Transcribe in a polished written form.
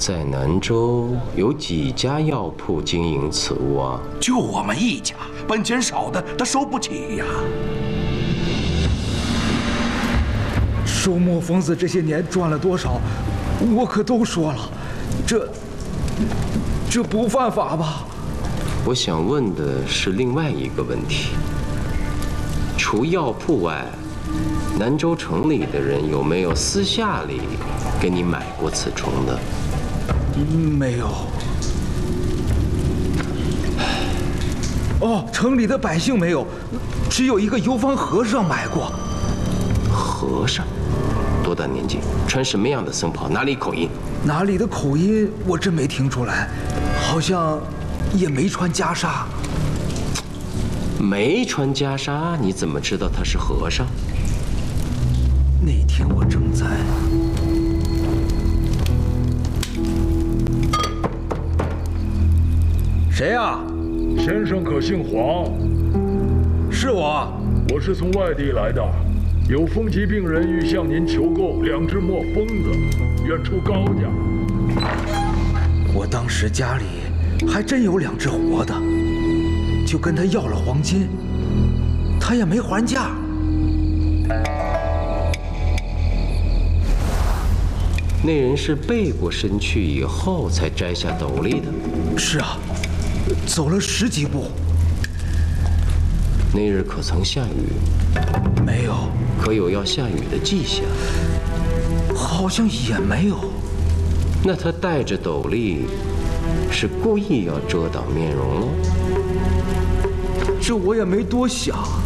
在南州有几家药铺经营此物啊？ 就我们一家，本钱少的他收不起呀。 收磨疯子这些年赚了多少，我可都说了，这不犯法吧？ 我想问的是另外一个问题：除药铺外，南州城里的人有没有私下里给你买过此虫的？ 没有。哦，城里的百姓没有，只有一个游方和尚买过。 和尚？多大年纪？穿什么样的僧袍？哪里口音？ 哪里的口音我真没听出来，好像也没穿袈裟。 没穿袈裟，你怎么知道他是和尚？ 那天我正在……谁呀？ 先生可姓黄？ 是我。 我是从外地来的，有风疾病人欲向您求购2只墨疯子，愿出高价。 我当时家里还真有2只活的，就跟他要了黄金，他也没还价。 那人是背过身去以后才摘下斗笠的。 是啊，走了10几步。 那日可曾下雨？ 没有。 可有要下雨的迹象？ 好像也没有。 那他戴着斗笠，是故意要遮挡面容喽？ 这我也没多想。